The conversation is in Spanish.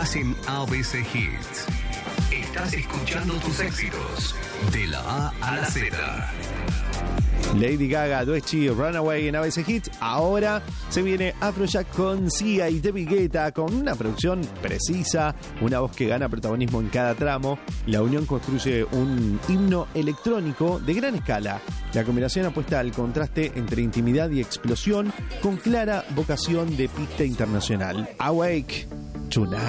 Estás en ABC Hits. Estás escuchando tus éxitos de la A a la Z. Lady Gaga, Doechii, Runaway en ABC Hits. Ahora se viene Afrojack con Sia y David Guetta con una producción precisa, una voz que gana protagonismo en cada tramo. La unión construye un himno electrónico de gran escala. La combinación apuesta al contraste entre intimidad y explosión con clara vocación de pista internacional. Awake Tonight.